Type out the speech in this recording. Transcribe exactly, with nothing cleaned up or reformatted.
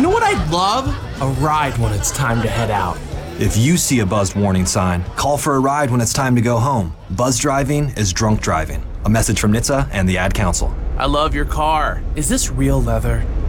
You know what I'd love? A ride when it's time to head out. If you see a buzzed warning sign, call for a ride when it's time to go home. Buzz driving is drunk driving. A message from N H T S A and the Ad Council. I love your car. Is this real leather?